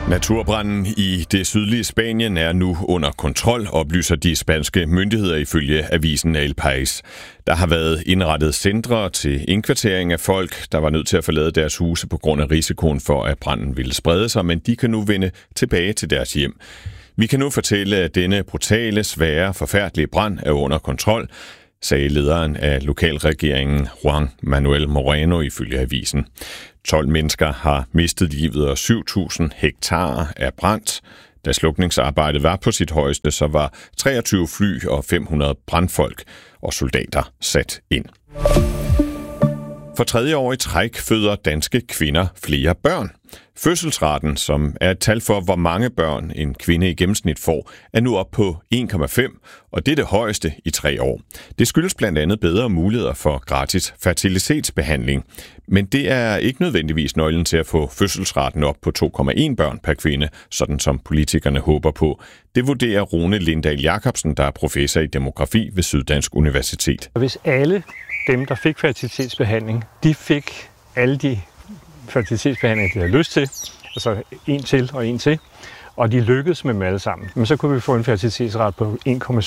Naturbranden i det sydlige Spanien er nu under kontrol, oplyser de spanske myndigheder ifølge avisen El País. Der har været indrettet centre til indkvartering af folk, der var nødt til at forlade deres huse på grund af risikoen for, at branden ville sprede sig, men de kan nu vende tilbage til deres hjem. Vi kan nu fortælle, at denne brutale, svære, forfærdelige brand er under kontrol, sagde lederen af lokalregeringen Juan Manuel Moreno ifølge avisen. 12 mennesker har mistet livet, og 7.000 hektar er brændt. Da slukningsarbejdet var på sit højeste, så var 23 fly og 500 brandfolk og soldater sat ind. For 3. år i træk føder danske kvinder flere børn. Fødselsraten, som er et tal for, hvor mange børn en kvinde i gennemsnit får, er nu op på 1,5, og det er det højeste i 3 år. Det skyldes blandt andet bedre muligheder for gratis fertilitetsbehandling. Men det er ikke nødvendigvis nøglen til at få fødselsraten op på 2,1 børn per kvinde, sådan som politikerne håber på. Det vurderer Rune Lindahl Jacobsen, der er professor i demografi ved Syddansk Universitet. Hvis alle dem, der fik fertilitetsbehandling, de fik alle de fertilitetsbehandling, de havde lyst til, altså en til og en til, og de lykkedes med dem alle sammen. Men så kunne vi få en fertilitetsrate på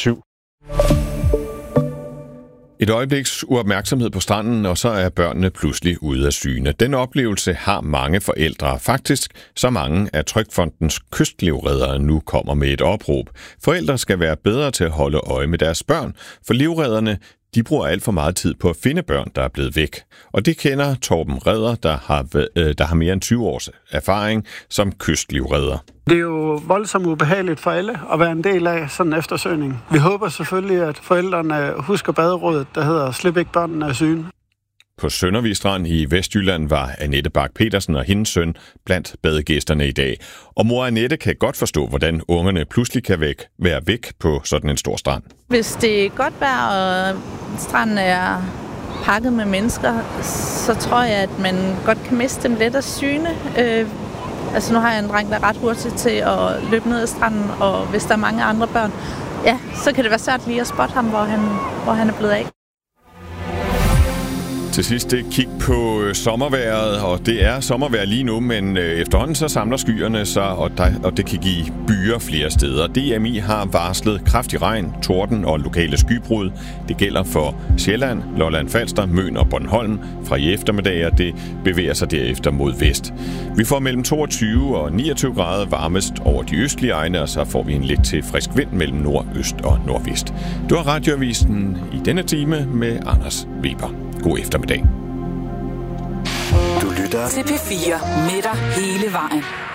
1,7. Et øjebliks uopmærksomhed på stranden, og så er børnene pludselig ude af syne. Den oplevelse har mange forældre. Faktisk så mange, at Trygfondens kystlivreddere nu kommer med et opråb. Forældre skal være bedre til at holde øje med deres børn, for livredderne de bruger alt for meget tid på at finde børn, der er blevet væk. Og det kender Torben Redder, der har mere end 20 års erfaring som kystlivredder. Det er jo voldsomt ubehageligt for alle at være en del af sådan en eftersøgning. Vi håber selvfølgelig, at forældrene husker baderådet, der hedder Slip ikke børnene af syne. På Søndervig Strand i Vestjylland var Annette Bak-Petersen og hendes søn blandt badegæsterne i dag. Og mor Annette kan godt forstå, hvordan ungerne pludselig kan være væk på sådan en stor strand. Hvis det er godt vejr, og stranden er pakket med mennesker, så tror jeg, at man godt kan miste dem let af syne. Nu har jeg en dreng, der er ret hurtig til at løbe ned ad stranden, og hvis der er mange andre børn, ja, så kan det være svært lige at spotte ham, hvor han er blevet af. Til sidst kig på sommervejret, og det er sommervejr lige nu, men efterhånden så samler skyerne sig, og det kan give byer flere steder. DMI har varslet kraftig regn, torden og lokale skybrud. Det gælder for Sjælland, Lolland Falster, Møn og Bornholm fra i eftermiddag, og det bevæger sig derefter mod vest. Vi får mellem 22 og 29 grader varmest over de østlige egne, og så får vi en lidt til frisk vind mellem nordøst og nordvest. Du har Radioavisen i denne time med Anders Weber. God eftermiddag. Du lytter til P4 med dig hele vejen.